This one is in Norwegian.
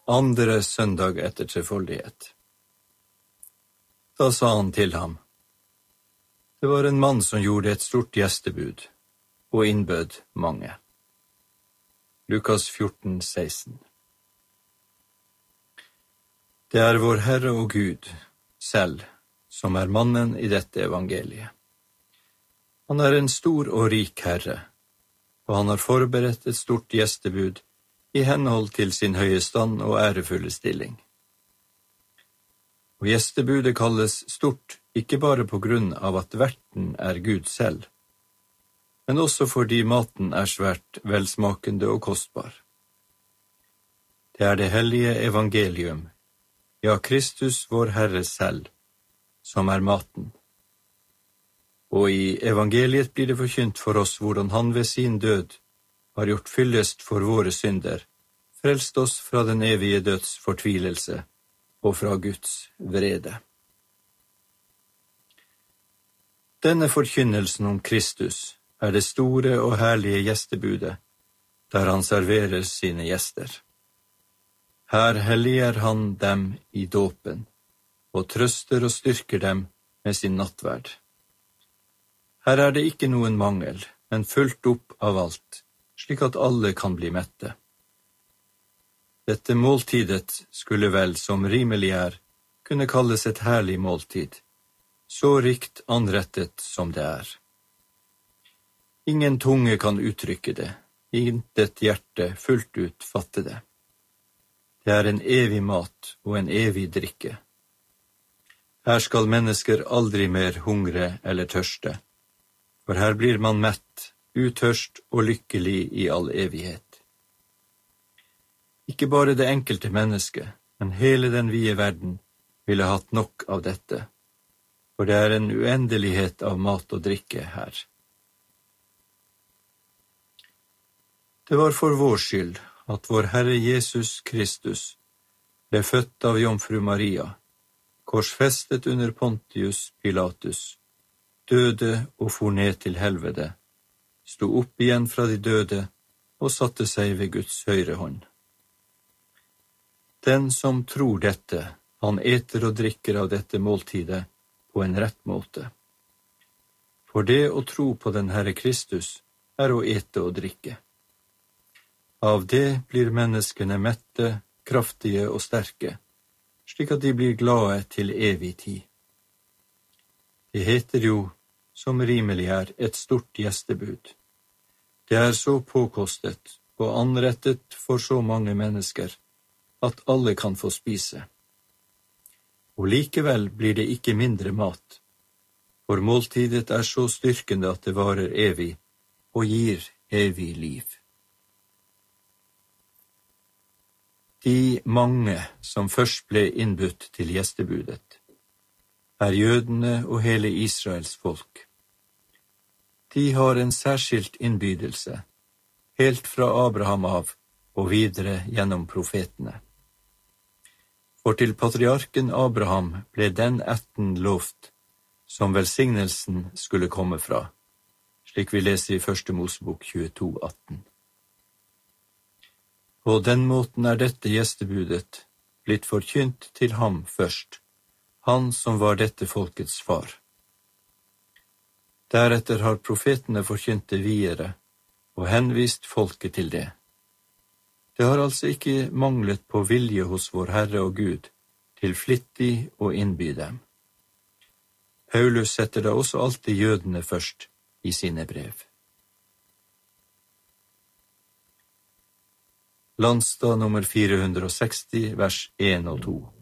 Andre søndag etter trefoldighet. Da sa han til ham, det var en mann som gjorde et stort gjestebud, og innbød mange. Lukas 14, 16. Det er vår Herre og Gud selv som er mannen i dette evangeliet. Han er en stor og rik Herre, og han har forberedt et stort gjestebud i henhold til sin høye stand og ærefulle stilling. Og gjestebudet kalles stort ikke bare på grunn av at verten er Gud selv, men også fordi maten er svært velsmakende og kostbar. Det er det hellige evangelium, ja, Kristus vår Herre selv, som er maten. Og i evangeliet blir det forkynt for oss hvordan han ved sin død har gjort fyllest for våre synder, frelst oss fra den evige døds fortvilelse og fra Guds vrede. Denne forkynnelsen om Kristus er det store og herlige gjestebudet, der han serverer sine gjester. Her helliger han dem i dåpen, og trøster og styrker dem med sin nattverd. Her er det ikke noen mangel, men fullt opp av alt, slik at alle kan bli mette. Dette måltidet skulle vel, som rimelig er, kunne kalles et herlig måltid, så rikt anrettet som det er. Ingen tunge kan uttrykke det, intet hjerte fullt ut fatte det. Det er en evig mat og en evig drikke. Her skal mennesker aldri mer hungre eller tørste, for her blir man mett, utørst og lykkelig i all evighet. Ikke bare det enkelte mennesket, men hele den vide verden ville hatt nok av dette, for det er en uendelighet av mat og drikke her. Det var for vår skyld at vår Herre Jesus Kristus ble født av jomfru Maria, korsfestet under Pontius Pilatus, døde og for ned til helvete, sto opp igjen fra de døde og satte seg ved Guds høyre hånd. Den som tror dette, han eter og drikker av dette måltidet på en rett måte. For det å tro på den Herre Kristus er å ete og drikke. Av det blir menneskene mette, kraftige og sterke, slik at de blir glade til evig tid. Det heter jo, som rimelig er, et stort gjestebud. Det er så påkostet og anrettet for så mange mennesker, at alle kan få spise. Og likevel blir det ikke mindre mat, for måltidet er så styrkende at det varer evig, og gir evig liv. De mange som først ble innbudt til gjestebudet, er jødene og hele Israels folk. De har en særskilt innbydelse, helt fra Abraham av og videre gjennom profetene. For til patriarken Abraham ble den ætten lovt, som velsignelsen skulle komme fra, slik vi leser i 1. Mosebok 22, 18. På den måten er dette gjestebudet blitt forkynt til ham først, han som var dette folkets far. Deretter har profetene forkynt det videre, og henvist folket til det. Det har altså ikke manglet på vilje hos vår Herre og Gud til flittig å innby dem. Paulus setter da også alltid jødene først i sine brev. Landstad nummer 460, vers 1 og 2.